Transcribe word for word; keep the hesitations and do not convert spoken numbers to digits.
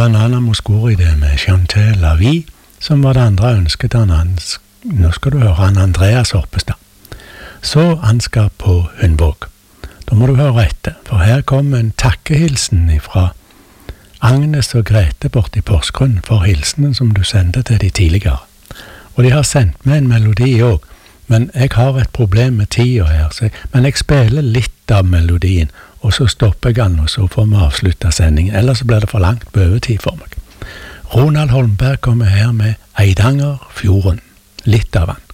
var Nana Mouskouri det med Chantal Lavie, som var det andre ønsket han hans. Nå skal du høre han Andreas Horpestad. Så Ansgar på Hundvåg. Da må du høre etter, for her kom en takkehilsen fra Agnes og Grete bort i Porsgrunn for hilsenen som du sendte til de tidligere. Og de har sendt meg en melodi også, men jeg har et problem med tida her, så jeg, men jeg spiller litt av melodien, og så stopper jeg den, og så får vi avslutte sendingen, ellers så blir det for langt på overtid for meg. Ronald Holmberg kommer her med Eidangerfjorden, litt av han.